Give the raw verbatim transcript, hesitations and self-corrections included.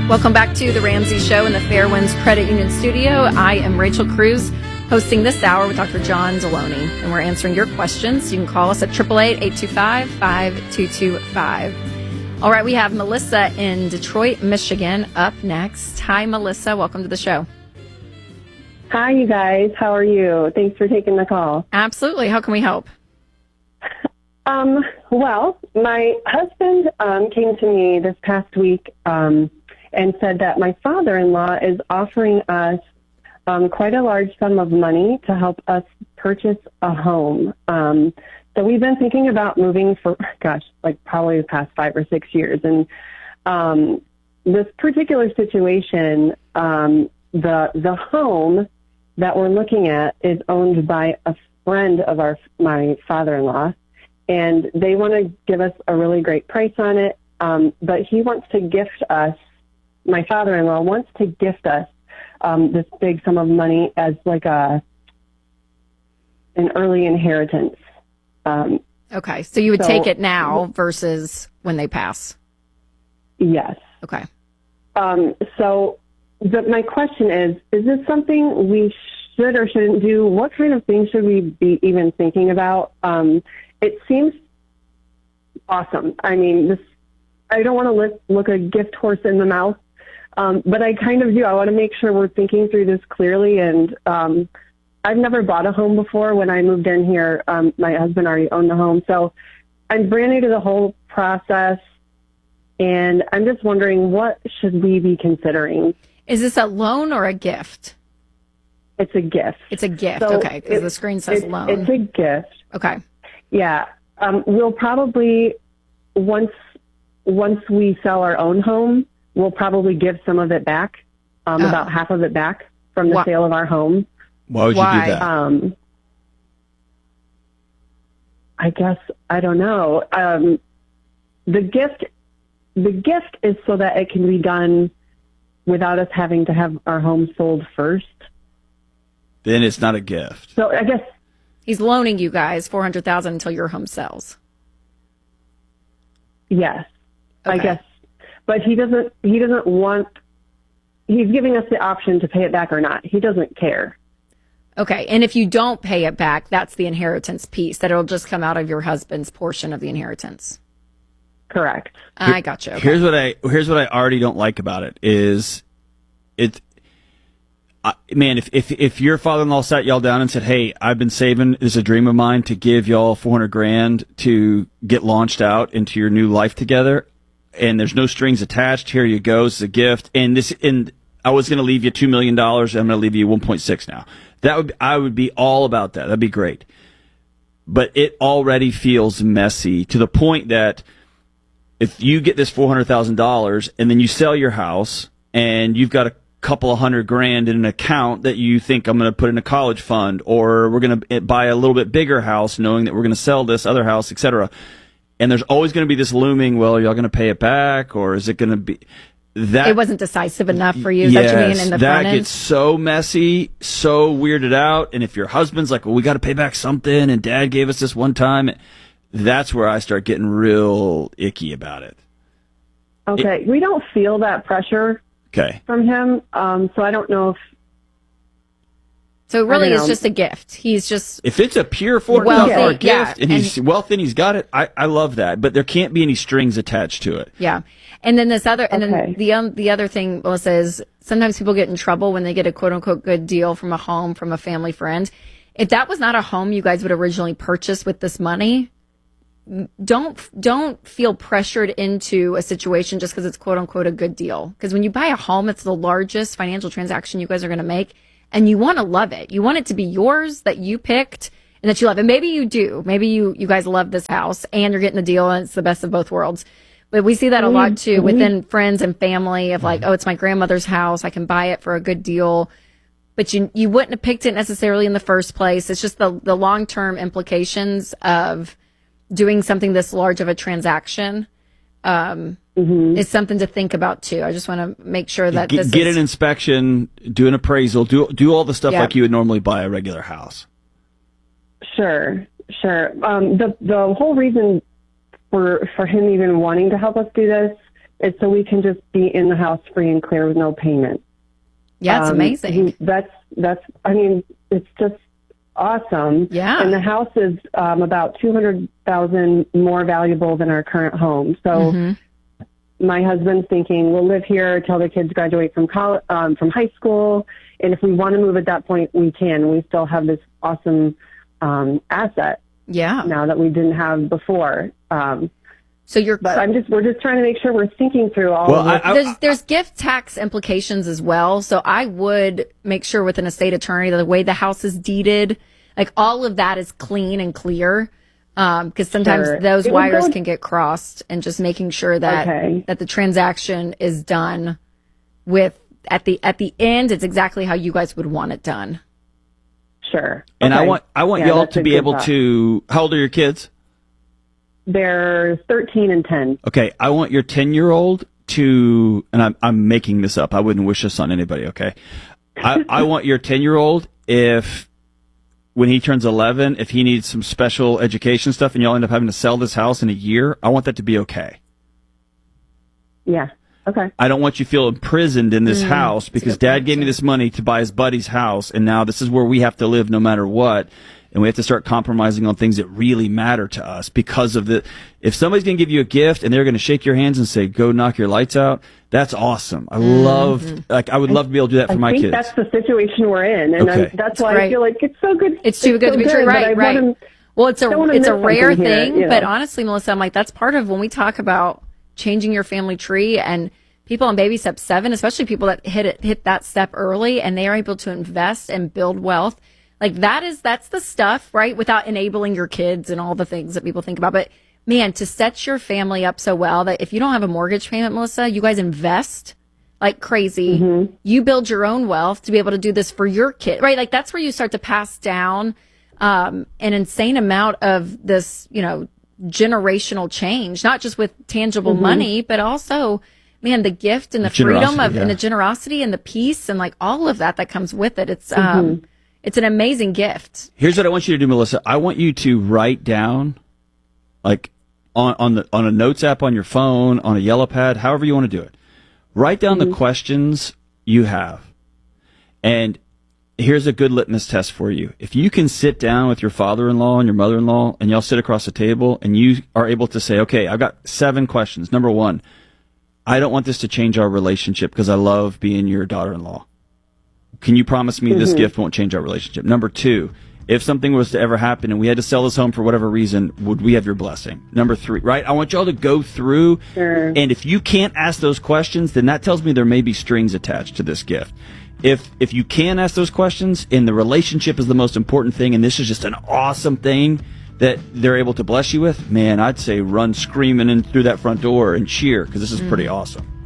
Welcome back to The Ramsey Show in the Fairwinds Credit Union studio. I am Rachel Cruz, hosting this hour with Doctor John Deloney, and we're answering your questions. You can call us at eight eight eight, eight two five, five two two five. All right, we have Melissa in Detroit, Michigan up next. Hi, Melissa. Welcome to the show. Hi, you guys. How are you? Thanks for taking the call. Absolutely. How can we help? Um, well, my husband um, came to me this past week um, and said that my father-in-law is offering us um, quite a large sum of money to help us purchase a home. Um, so we've been thinking about moving for, gosh, like probably the past five or six years. And um, this particular situation, um, the the home that we're looking at is owned by a friend of our my father-in-law, and they want to give us a really great price on it. Um, but he wants to gift us. My father-in-law wants to gift us um, this big sum of money as like a an early inheritance. Um, okay, so you would so, take it now versus when they pass. Yes. Okay. Um, so the, my question is, is this something we should or shouldn't do? What kind of things should we be even thinking about? Um, it seems awesome. I mean, this. I don't want to look, look a gift horse in the mouth, um, but I kind of do. I want to make sure we're thinking through this clearly. And um, I've never bought a home before. When I moved in here, um, my husband already owned the home. So I'm brand new to the whole process. And I'm just wondering, what should we be considering? Is this a loan or a gift? It's a gift. It's a gift. So okay, because the screen says it's, loan. It's a gift. Okay. Yeah. Um, we'll probably, once once we sell our own home, we'll probably give some of it back, um, oh. about half of it back from the Why? sale of our home. Why would Why? you do that? Um, I guess, I don't know. Um, the gift, the gift is so that it can be done without us having to have our home sold first. Then it's not a gift. So I guess He's loaning you guys four hundred thousand dollars until your home sells. yes, I Okay. guess, but he doesn't. He doesn't want. He's giving us the option to pay it back or not. He doesn't care. Okay, and if you don't pay it back, that's the inheritance piece, that it'll just come out of your husband's portion of the inheritance. Correct. I got you. Okay. Here's what I here's what I already don't like about it is it. Uh, man, if, if if your father-in-law sat y'all down and said, "Hey, I've been saving. It's a dream of mine to give y'all four hundred grand to get launched out into your new life together, and there's no strings attached. Here you go. It's a gift, and this and I was going to leave you two million dollars. I'm going to leave you one point six now. That would I would be all about that. That'd be great. But it already feels messy to the point that if you get this four hundred thousand dollars and then you sell your house and you've got a couple of hundred grand in an account that you think I'm going to put in a college fund, or we're going to buy a little bit bigger house knowing that we're going to sell this other house, et cetera. And there's always going to be this looming, well, are y'all going to pay it back, or is it going to be that? It wasn't decisive enough for you. Is that what you mean in the that front end? gets so messy, so weirded out. And if your husband's like, well, we got to pay back something, and dad gave us this one time, that's where I start getting real icky about it. Okay, we don't feel that pressure Okay. from him, um, so I don't know if So it really I don't is know. just a gift. He's just If it's a pure four hundred thousand dollars Wealthy, gift yeah, and he's and- wealthy and he's got it, I, I love that. But there can't be any strings attached to it. yeah. And then this other, and Okay. then the um, the other thing, Melissa, is sometimes people get in trouble when they get a quote unquote good deal from a home from a family friend. If that was not a home you guys would originally purchase with this money, don't don't feel pressured into a situation just because it's quote unquote a good deal. Because when you buy a home, it's the largest financial transaction you guys are going to make, and you want to love it. You want it to be yours, that you picked, and that you love. And maybe you do. Maybe you you guys love this house and you're getting the deal, and it's the best of both worlds. But we see that a lot too within friends and family of like, oh, it's my grandmother's house. I can buy it for a good deal. But you you wouldn't have picked it necessarily in the first place. It's just the the long term implications of doing something this large of a transaction um, mm-hmm. is something to think about too. I just want to make sure that Get, this get is, an inspection, do an appraisal, do do all the stuff Yeah. like you would normally buy a regular house. Sure, sure. Um, the the whole reason for for him even wanting to help us do this it's so we can just be in the house free and clear with no payment. Yeah, it's Um, amazing. he- That's, that's, I mean, it's just awesome. Yeah. And the house is um, about two hundred thousand more valuable than our current home. So Mm-hmm. my husband's thinking we'll live here till the kids graduate from college, um, from high school. And if we want to move at that point, we can. We still have this awesome um, asset Yeah. now that we didn't have before. Um, So you're but I'm just, we're just trying to make sure we're thinking through all Well, of this. I- there's there's gift tax implications as well. So I would make sure with an estate attorney that the way the house is deeded, like all of that is clean and clear. Um, because sometimes Sure. those It would wires go- can get crossed, and just making sure that Okay. that the transaction is done with at the at the end, it's exactly how you guys would want it done. Sure. And I Okay. want I want Yeah, y'all that's to a be good able thought. to. How old are your kids? They're thirteen and ten. Okay, I want your ten year old to, and I'm I'm making this up. I wouldn't wish this on anybody. Okay, I I want your ten year old, if when he turns eleven, if he needs some special education stuff, and y'all end up having to sell this house in a year, I want that to be okay. Yeah. Okay. I don't want you to feel imprisoned in this house because dad gave me this money to buy his buddy's house, and now this is where we have to live no matter what. And we have to start compromising on things that really matter to us because of the, if somebody's going to give you a gift and they're going to shake your hands and say, go knock your lights out, that's awesome. I love, like, I would love to be able to do that for I my think kids. that's the situation we're in, and Okay. I, that's why great. I feel like it's so good. It's too good so to be true, but I right? Right. wanna- Well, it's a don't wanna it's a miss rare something here, thing, you but know. honestly, Melissa, I'm like that's part of when we talk about changing your family tree, and people on baby step seven, especially people that hit it hit that step early and they are able to invest and build wealth. Like that is that's the stuff, right? Without enabling your kids and all the things that people think about, but man, to set your family up so well that if you don't have a mortgage payment, Melissa, you guys invest like crazy. Mm-hmm. You build your own wealth to be able to do this for your kid, right? Like that's where you start to pass down um, an insane amount of this, you know, generational change, not just with tangible Mm-hmm. money, but also, man, the gift and the, The freedom generosity, of yeah. and the generosity and the peace and like all of that that comes with it. It's Mm-hmm. um, it's an amazing gift. Here's what I want you to do, Melissa. I want you to write down, like on on the on a notes app on your phone, on a yellow pad, however you want to do it. Write down the questions you have, and here's a good litmus test for you. If you can sit down with your father-in-law and your mother-in-law, and y'all sit across the table, and you are able to say, "Okay, I've got seven questions. Number one, I don't want this to change our relationship because I love being your daughter-in-law. Can you promise me this gift won't change our relationship? Number two, if something was to ever happen and we had to sell this home for whatever reason, would we have your blessing? Number three, right? I want y'all to go through, Sure. and if you can't ask those questions, then that tells me there may be strings attached to this gift. If if you can ask those questions, and the relationship is the most important thing, and this is just an awesome thing that they're able to bless you with, man, I'd say run screaming in through that front door and cheer because this is pretty awesome.